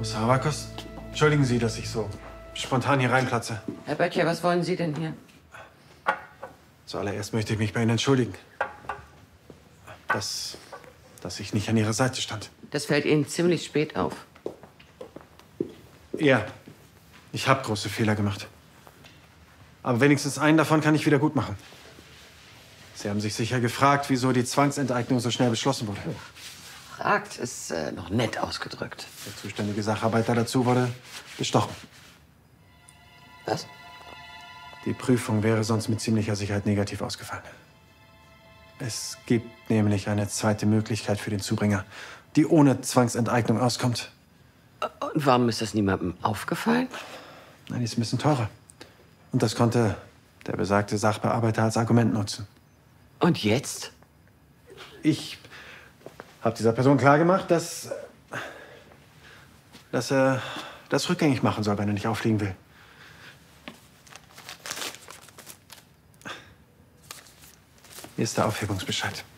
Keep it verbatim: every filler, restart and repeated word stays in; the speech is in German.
Savakos, entschuldigen Sie, dass ich so spontan hier reinplatze. Herr Böttcher, was wollen Sie denn hier? Zuallererst möchte ich mich bei Ihnen entschuldigen, dass, dass ich nicht an Ihrer Seite stand. Das fällt Ihnen ziemlich spät auf. Ja, ich habe große Fehler gemacht. Aber wenigstens einen davon kann ich wieder gut machen. Sie haben sich sicher gefragt, wieso die Zwangsenteignung so schnell beschlossen wurde. Fragt ist äh, noch nett ausgedrückt. Der zuständige Sacharbeiter dazu wurde bestochen. Was? Die Prüfung wäre sonst mit ziemlicher Sicherheit negativ ausgefallen. Es gibt nämlich eine zweite Möglichkeit für den Zubringer, die ohne Zwangsenteignung auskommt. Und warum ist das niemandem aufgefallen? Nein, die ist ein bisschen teurer. Und das konnte der besagte Sachbearbeiter als Argument nutzen. Und jetzt? Ich habe dieser Person klargemacht, dass, dass er das rückgängig machen soll, wenn er nicht auffliegen will. Hier ist der Aufhebungsbescheid.